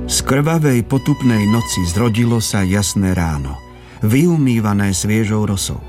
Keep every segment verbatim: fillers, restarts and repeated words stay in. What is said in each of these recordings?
Z krvavej potupnej noci zrodilo sa jasné ráno, vyumývané sviežou rosou.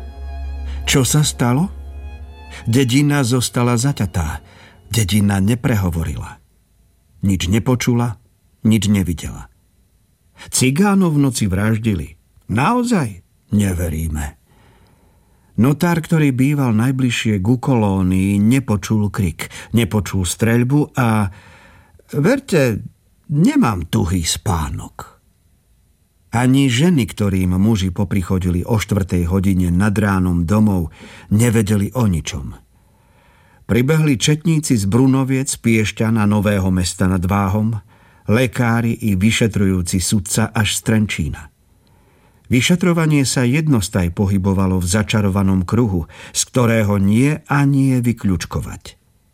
Čo sa stalo? Dedina zostala zaťatá. Dedina neprehovorila. Nič nepočula, nič nevidela. Cigánov v noci vraždili. Naozaj? Neveríme. Notár, ktorý býval najbližšie ku kolónii, nepočul krik, nepočul streľbu a... Verte, nemám tuhý spánok. Ani ženy, ktorým muži poprichodili o štvrtej hodine nad ránom domov, nevedeli o ničom. Pribehli četníci z Brunoviec, Piešťan a Nového Mesta nad Váhom, lekári i vyšetrujúci sudca až z Trenčína. Vyšetrovanie sa jednostaj pohybovalo v začarovanom kruhu, z ktorého nie a nie vyključkovať.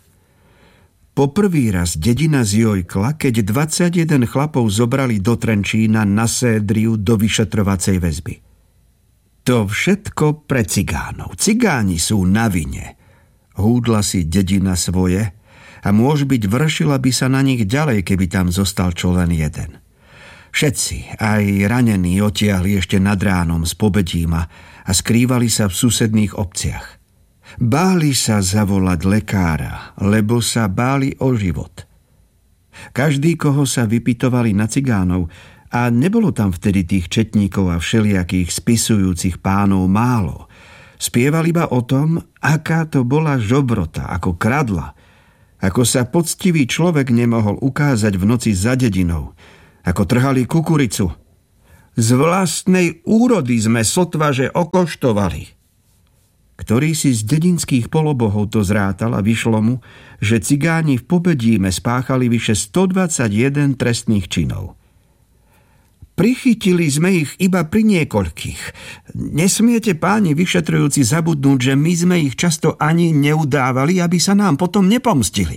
Poprvý raz dedina zjojkla, keď dvadsaťjeden chlapov zobrali do Trenčína na sédriu do vyšetrovacej väzby. To všetko pre cigánov. Cigáni sú na vine. Húdla si dedina svoje a môž byť vršila by sa na nich ďalej, keby tam zostal čo len jeden. Všetci, aj ranení, otiahli ešte nad ránom z Pobedíma a skrývali sa v susedných obciach. Báli sa zavolať lekára, lebo sa báli o život. Každý, koho sa vypytovali na cigánov, a nebolo tam vtedy tých četníkov a všelijakých spisujúcich pánov málo, spieval iba o tom, aká to bola žobrota, ako kradla, ako sa poctivý človek nemohol ukázať v noci za dedinou, ako trhali kukuricu. Z vlastnej úrody sme sotva, že okoštovali. Ktorý si z dedinských polobohov to zrátal a vyšlo mu, že cigáni v Pobedíme spáchali vyše stodvadsaťjeden trestných činov. Prichytili sme ich iba pri niekoľkých. Nesmiete, páni vyšetrujúci, zabudnúť, že my sme ich často ani neudávali, aby sa nám potom nepomstili.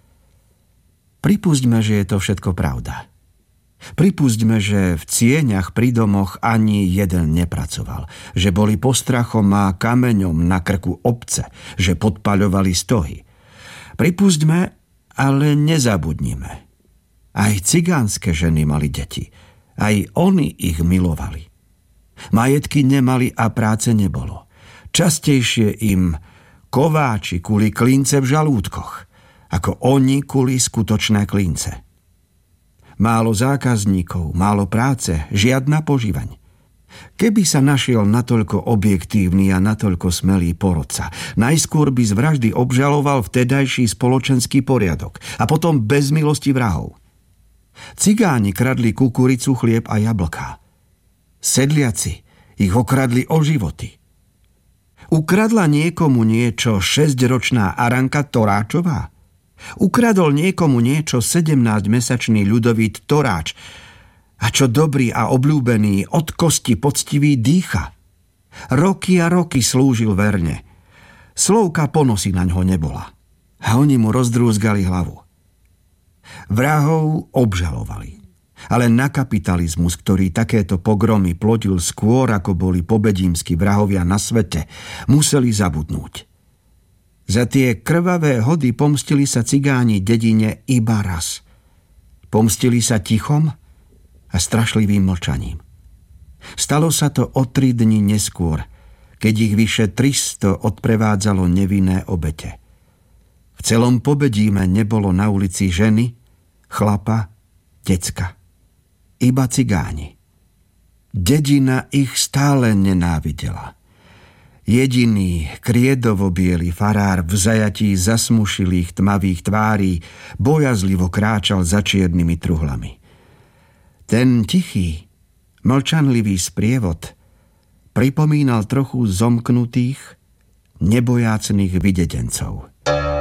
Pripustme, že je to všetko pravda. Pripustme, že v cieňach pri domoch ani jeden nepracoval, že boli postrachom a kameňom na krku obce, že podpaľovali stohy. Pripustme, ale nezabudnime. Aj cigánske ženy mali deti. Aj oni ich milovali. Majetky nemali a práce nebolo. Častejšie im kováči kuli klince v žalúdkoch, ako oni kuli skutočné klince. Málo zákazníkov, málo práce, žiadna požívaň. Keby sa našiel natoľko objektívny a natoľko smelý porodca, najskôr by z vraždy obžaloval vtedajší spoločenský poriadok a potom bez milosti vrahov. Cigáni kradli kukuricu, chlieb a jablká. Sedliaci ich okradli o životy. Ukradla niekomu niečo šesťročná Aranka Toráčová? Ukradol niekomu niečo sedemnásťmesačný Ľudovít Toráč? A čo dobrý a obľúbený, od kosti poctivý Dýcha? Roky a roky slúžil verne. Slovka ponosy na ňo nebola. A oni mu rozdrúzgali hlavu. Vrahov obžalovali. Ale na kapitalizmus, ktorý takéto pogromy plodil skôr, ako boli pobedímski vrahovia na svete, museli zabudnúť. Za tie krvavé hody pomstili sa cigáni dedine iba raz. Pomstili sa tichom a strašlivým mlčaním. Stalo sa to o tri dni neskôr, keď ich vyše tristo odprevádzalo nevinné obete. V celom Pobedíme nebolo na ulici ženy, chlapa, decka. Iba cigáni. Dedina ich stále nenávidela. Jediný kriedovo-biely farár v zajatí zasmušilých tmavých tvárí bojazlivo kráčal za čiernymi truhlami. Ten tichý, mlčanlivý sprievod pripomínal trochu zomknutých, nebojácnych videdencov.